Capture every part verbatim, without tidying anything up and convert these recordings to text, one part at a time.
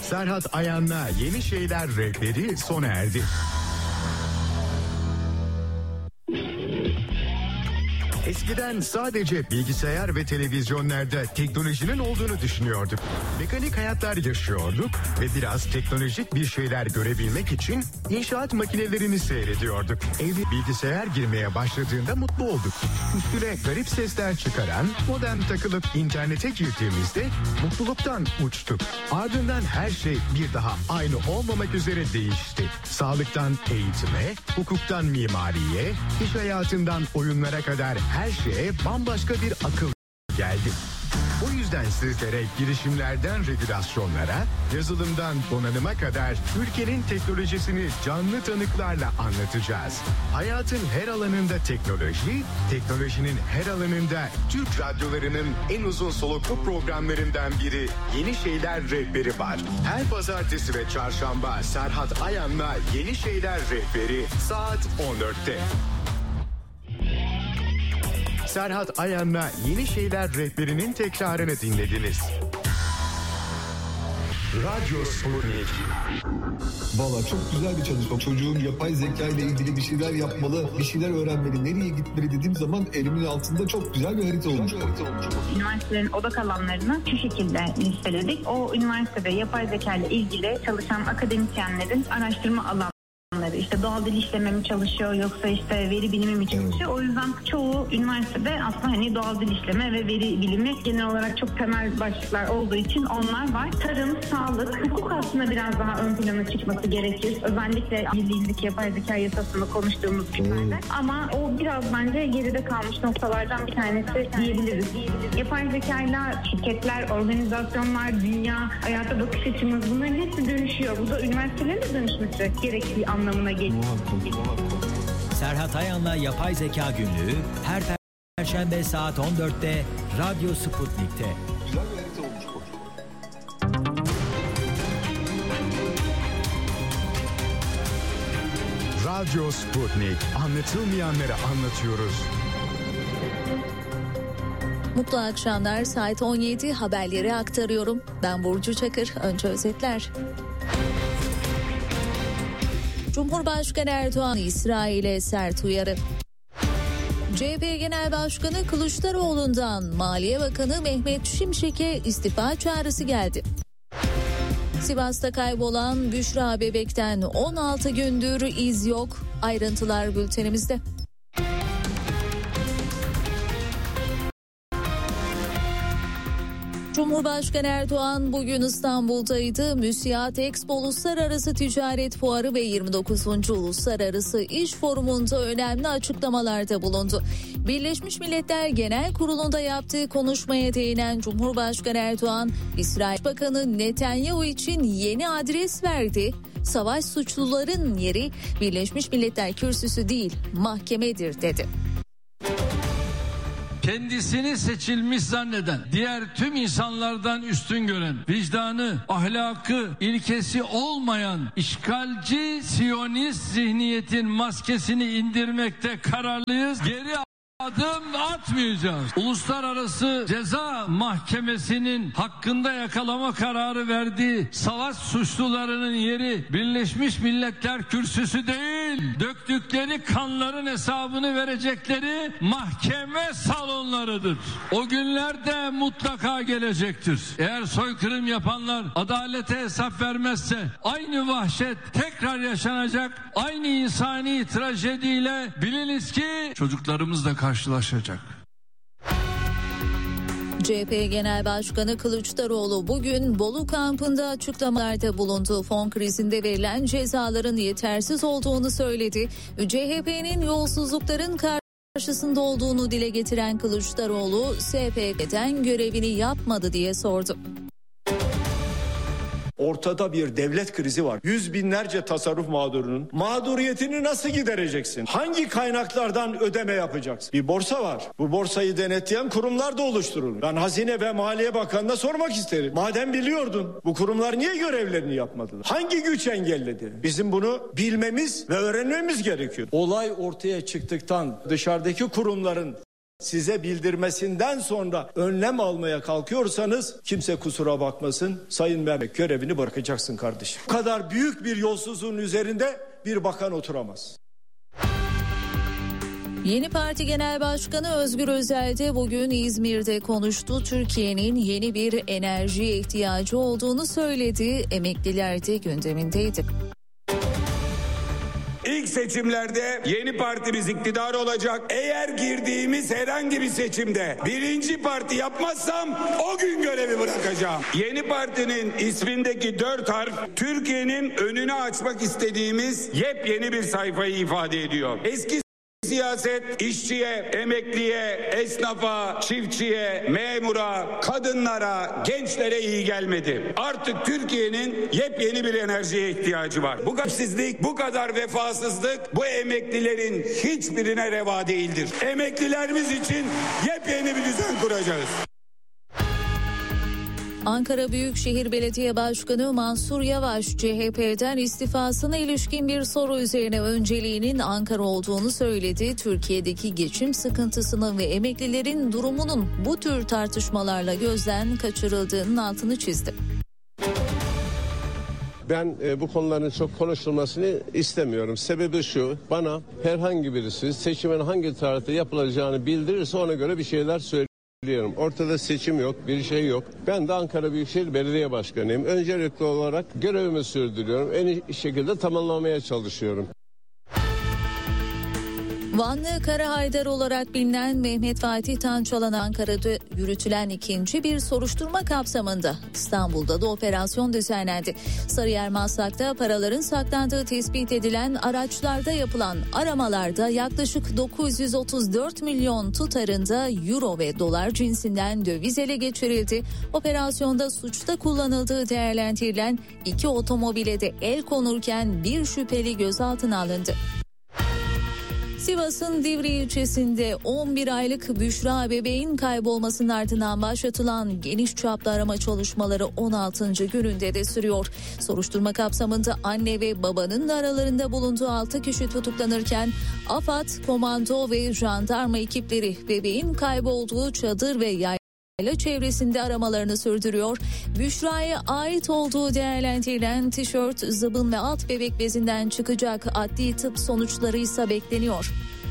Serhat Ayan'la Yeni Şeyler rehberi sona erdi. Eskiden sadece bilgisayar ve televizyonlarda teknolojinin olduğunu düşünüyorduk. Mekanik hayatlar yaşıyorduk ve biraz teknolojik bir şeyler görebilmek için inşaat makinelerini seyrediyorduk. Evde bilgisayar girmeye başladığında mutlu olduk. Üstüne garip sesler çıkaran modem takılıp internete girdiğimizde mutluluktan uçtuk. Ardından her şey bir daha aynı olmamak üzere değişti. Sağlıktan eğitime, hukuktan mimariye, iş hayatından oyunlara kadar her şeye bambaşka bir akıl geldi. O yüzden sizlere girişimlerden regülasyonlara, yazılımdan donanıma kadar ülkenin teknolojisini canlı tanıklarla anlatacağız. Hayatın her alanında teknoloji, teknolojinin her alanında Türk radyolarının en uzun soluklu programlarından biri Yeni Şeyler Rehberi var. Her pazartesi ve çarşamba Serhat Ayan'la Yeni Şeyler Rehberi saat on dörtte. Serhat Ayan'la Yeni Şeyler rehberinin tekrarını dinlediniz. Radyo Sputnik. Valla çok güzel bir çalışma. Çocuğun yapay zeka ile ilgili bir şeyler yapmalı, bir şeyler öğrenmeli, nereye gitmeli dediğim zaman elimin altında çok güzel bir harita olmuş. Üniversitelerin odak alanlarını şu şekilde listeledik. O üniversitede yapay zeka ile ilgili çalışan akademisyenlerin araştırma alanları. İşte doğal dil işleme mi çalışıyor yoksa işte veri bilimi mi çalışıyor? O yüzden çoğu üniversitede aslında hani doğal dil işleme ve veri bilimi genel olarak çok temel başlıklar olduğu için onlar var. Tarım, sağlık, hukuk aslında biraz daha ön plana çıkması gerekir. Özellikle birliğindeki yapay zeka yasasını konuştuğumuz günlerde. Ama o biraz bence geride kalmış noktalardan bir tanesi diyebiliriz. Yapay zekayla şirketler, organizasyonlar, dünya, hayata bakış açımız bunların hepsi dönüşüyor. Bu da üniversitelerin de dönüşmesi gerektiği anlamına geliyor. Serhat Ayan'la Yapay Zeka Günlüğü her Perşembe saat on dörtte Radyo Sputnik'te. Güzel bir harita olmuş bu. Radyo Sputnik. Anlatılmayanları anlatıyoruz. Mutlu akşamlar, saat on yedi haberleri aktarıyorum. Ben Burcu Çakır. Önce özetler. Cumhurbaşkanı Erdoğan İsrail'e sert uyarı. C H P Genel Başkanı Kılıçdaroğlu'ndan Maliye Bakanı Mehmet Şimşek'e istifa çağrısı geldi. Sivas'ta kaybolan Büşra Bebek'ten on altı gündür iz yok. Ayrıntılar bültenimizde. Cumhurbaşkanı Erdoğan bugün İstanbul'daydı. Müsiat Expo Uluslararası Ticaret Fuarı ve yirmi dokuzuncu Uluslararası İş Forumu'nda önemli açıklamalarda bulundu. Birleşmiş Milletler Genel Kurulu'nda yaptığı konuşmaya değinen Cumhurbaşkanı Erdoğan, İsrail Bakanı Netanyahu için yeni adres verdi. Savaş suçluların yeri Birleşmiş Milletler Kürsüsü değil, mahkemedir dedi. Kendisini seçilmiş zanneden, diğer tüm insanlardan üstün gören, vicdanı, ahlakı, ilkesi olmayan işgalci Siyonist zihniyetin maskesini indirmekte kararlıyız. Geri adım atmayacağız. Uluslararası Ceza Mahkemesi'nin hakkında yakalama kararı verdiği savaş suçlularının yeri Birleşmiş Milletler Kürsüsü değil, döktükleri kanların hesabını verecekleri mahkeme salonlarıdır. O günler de mutlaka gelecektir. Eğer soykırım yapanlar adalete hesap vermezse aynı vahşet tekrar yaşanacak, aynı insani trajediyle biliniz ki çocuklarımız da karşılaşacak. C H P Genel Başkanı Kılıçdaroğlu bugün Bolu kampında açıklamalarda bulundu. Fon krizinde verilen cezaların yetersiz olduğunu söyledi. C H P'nin yolsuzlukların karşısında olduğunu dile getiren Kılıçdaroğlu, S P K'den görevini yapmadı diye sordu. Ortada bir devlet krizi var. Yüz binlerce tasarruf mağdurunun mağduriyetini nasıl gidereceksin? Hangi kaynaklardan ödeme yapacaksın? Bir borsa var. Bu borsayı denetleyen kurumlar da oluşturulur. Ben Hazine ve Maliye Bakanı'na sormak isterim. Madem biliyordun, bu kurumlar niye görevlerini yapmadılar? Hangi güç engelledi? Bizim bunu bilmemiz ve öğrenmemiz gerekiyor. Olay ortaya çıktıktan dışarıdaki kurumların size bildirmesinden sonra önlem almaya kalkıyorsanız kimse kusura bakmasın, Sayın Mehmet görevini bırakacaksın kardeşim. Bu kadar büyük bir yolsuzluğun üzerinde bir bakan oturamaz. Yeni Parti Genel Başkanı Özgür Özel de bugün İzmir'de konuştu. Türkiye'nin yeni bir enerjiye ihtiyacı olduğunu söyledi. Emekliler de gündemindeydi. İlk seçimlerde yeni partimiz iktidar olacak. Eğer girdiğimiz herhangi bir seçimde birinci parti yapmazsam o gün görevi bırakacağım. Yeni partinin ismindeki dört harf Türkiye'nin önünü açmak istediğimiz yepyeni bir sayfayı ifade ediyor. Eski siyaset işçiye, emekliye, esnafa, çiftçiye, memura, kadınlara, gençlere iyi gelmedi. Artık Türkiye'nin yepyeni bir enerjiye ihtiyacı var. Bu kapsizlik, bu kadar vefasızlık bu emeklilerin hiçbirine reva değildir. Emeklilerimiz için yepyeni bir düzen kuracağız. Ankara Büyükşehir Belediye Başkanı Mansur Yavaş, C H P'den istifasına ilişkin bir soru üzerine önceliğinin Ankara olduğunu söyledi. Türkiye'deki geçim sıkıntısının ve emeklilerin durumunun bu tür tartışmalarla gözden kaçırıldığının altını çizdi. Ben e, bu konuların çok konuşulmasını istemiyorum. Sebebi şu, bana herhangi birisi seçimin hangi tarihte yapılacağını bildirirse ona göre bir şeyler söyleyeyim. Ortada seçim yok, bir şey yok. Ben de Ankara Büyükşehir Belediye Başkanıyım. Öncelikli olarak görevimi sürdürüyorum. En iyi şekilde tamamlamaya çalışıyorum. Vanlı Kara Haydar olarak bilinen Mehmet Fatih Tançalan Ankara'da yürütülen ikinci bir soruşturma kapsamında İstanbul'da da operasyon düzenlendi. Sarıyer Maslak'ta paraların saklandığı tespit edilen araçlarda yapılan aramalarda yaklaşık dokuz yüz otuz dört milyon tutarında euro ve dolar cinsinden döviz ele geçirildi. Operasyonda suçta kullanıldığı değerlendirilen iki otomobile de el konurken bir şüpheli gözaltına alındı. Sivas'ın Divri ilçesinde on bir aylık Büşra bebeğin kaybolmasının ardından başlatılan geniş çaplı arama çalışmaları on altıncı gününde de sürüyor. Soruşturma kapsamında anne ve babanın da aralarında bulunduğu altı kişi tutuklanırken AFAD, komando ve jandarma ekipleri bebeğin kaybolduğu çadır ve yay çevresinde aramalarını sürdürüyor. Büşra'ya ait olduğu değerlendirilen tişört, zıbın ve alt bebek bezinden çıkacak adli tıp sonuçları ise bekleniyor.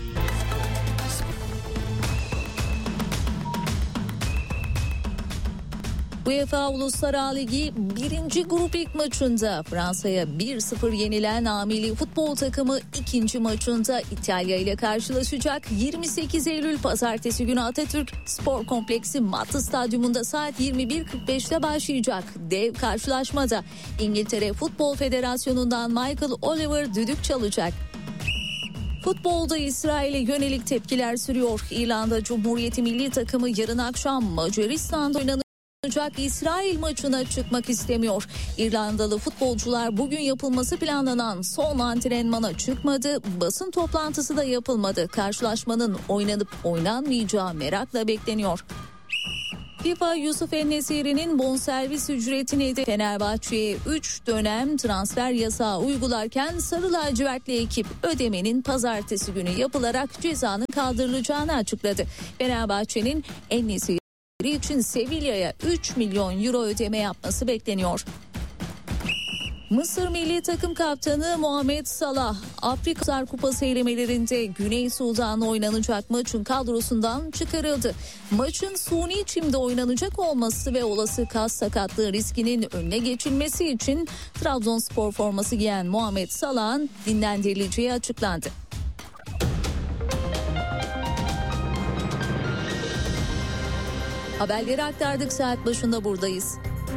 UEFA Uluslar Ligi birinci grup ilk maçında Fransa'ya bir sıfır yenilen A milli futbol takımı ikinci maçında İtalya ile karşılaşacak. yirmi sekiz Eylül Pazartesi günü Atatürk Spor Kompleksi Mattı Stadyumunda saat yirmi bir kırk beşte başlayacak. Dev karşılaşmada İngiltere Futbol Federasyonu'ndan Michael Oliver düdük çalacak. Futbolda İsrail'e yönelik tepkiler sürüyor. İrlanda Cumhuriyeti milli takımı yarın akşam Macaristan'da oynanacak İsrail maçına çıkmak istemiyor. İrlandalı futbolcular bugün yapılması planlanan son antrenmana çıkmadı. Basın toplantısı da yapılmadı. Karşılaşmanın oynanıp oynanmayacağı merakla bekleniyor. FIFA Yusuf En-Nesyri'nin bonservis ücretini de Fenerbahçe'ye üç dönem transfer yasağı uygularken Sarı Lacivertli ekip ödemenin pazartesi günü yapılarak cezanın kaldırılacağını açıkladı. Fenerbahçe'nin En-Nesyri için Sevilla'ya üç milyon euro ödeme yapması bekleniyor. Mısır milli takım kaptanı Muhammed Salah, Afrika Kupası elemelerinde Güney Sudan'la oynanacak maçın kadrosundan çıkarıldı. Maçın suni çimde oynanacak olması ve olası kas sakatlığı riskinin önüne geçilmesi için Trabzonspor forması giyen Muhammed Salah'ın dinlendirileceği açıklandı. Haberleri aktardık, saat başında buradayız.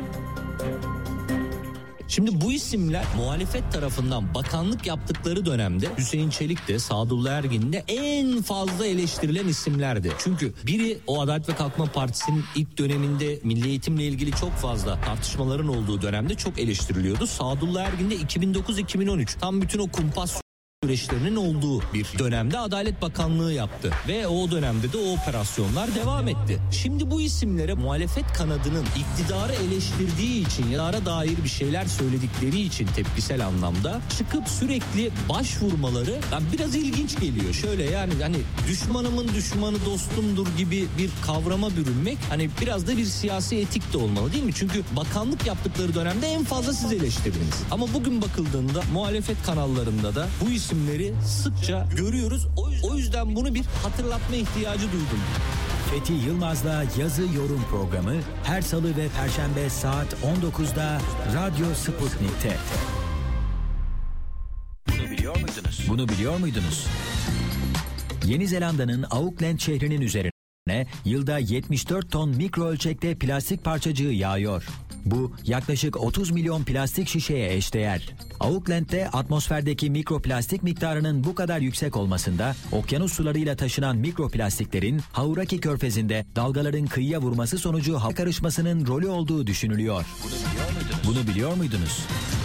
Şimdi bu isimler muhalefet tarafından bakanlık yaptıkları dönemde Hüseyin Çelik de Sadullah Ergin de en fazla eleştirilen isimlerdi. Çünkü biri o Adalet ve Kalkınma Partisi'nin ilk döneminde milli eğitimle ilgili çok fazla tartışmaların olduğu dönemde çok eleştiriliyordu. Sadullah Ergin de iki bin dokuz iki bin on üç tam bütün o kumpas süreçlerinin olduğu bir dönemde Adalet Bakanlığı yaptı ve o dönemde de o operasyonlar devam etti. Şimdi bu isimlere muhalefet kanadının iktidarı eleştirdiği için yarara dair bir şeyler söyledikleri için tepkisel anlamda çıkıp sürekli başvurmaları yani biraz ilginç geliyor. Şöyle yani hani düşmanımın düşmanı dostumdur gibi bir kavrama bürünmek hani biraz da bir siyasi etik de olmalı değil mi? Çünkü bakanlık yaptıkları dönemde en fazla siz eleştirdiniz. Ama bugün bakıldığında muhalefet kanallarında da bu isimleri sıkça görüyoruz. O yüzden bunu bir hatırlatma ihtiyacı duydum. Fethi Yılmaz'la Yazı Yorum programı her salı ve perşembe saat on dokuzda Radyo Sputnik'te. Bunu biliyor muydunuz? Bunu biliyor muydunuz? Yeni Zelanda'nın Auckland şehrinin üzerine yılda yetmiş dört ton mikro ölçekte plastik parçacığı yağıyor. Bu yaklaşık otuz milyon plastik şişeye eşdeğer. Auckland'de atmosferdeki mikroplastik miktarının bu kadar yüksek olmasında okyanus sularıyla taşınan mikroplastiklerin Hauraki Körfezi'nde dalgaların kıyıya vurması sonucu hava karışmasının rolü olduğu düşünülüyor. Bunu biliyor muydunuz? Bunu biliyor muydunuz?